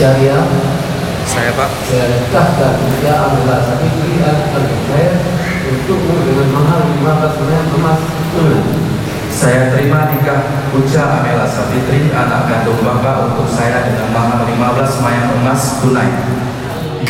Syariah. Saya Pak. Saya nikahkan Tia Amila Sabitri anak saya untukmu dengan mahar 15 gram emas tunai. Saya terima nikah Uca Amela Sabitri, anak kandung Bapak, untuk saya dengan mahar 15 mayang emas tunai.